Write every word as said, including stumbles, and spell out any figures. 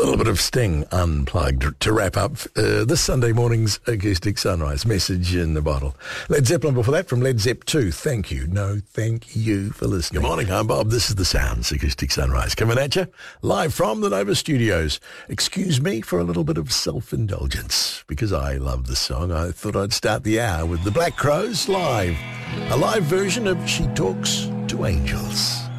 little bit of Sting Unplugged to wrap up uh, this Sunday morning's Acoustic Sunrise. Message in the bottle. Led Zeppelin before that from Led Zepp two. Thank you. No, thank you for listening. Good morning, I'm Bob. This is The Sounds, Acoustic Sunrise. Coming at you live from the Nova Studios. Excuse me for a little bit of self-indulgence. Because I love the song, I thought I'd start the hour with the Black Crowes live. A live version of She Talks to Angels.